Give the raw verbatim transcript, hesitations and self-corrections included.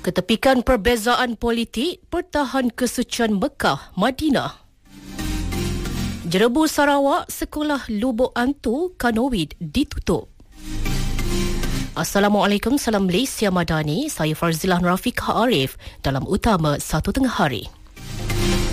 Ketepikan perbezaan politik, pertahan kesucian Mekah, Madinah. Jerebu Sarawak, sekolah Lubuk Antu, Kanowid ditutup. Assalamualaikum, salam Malaysia Madani. Saya Farzilah Rafiqah Arif dalam Utama Satu Tengah Hari.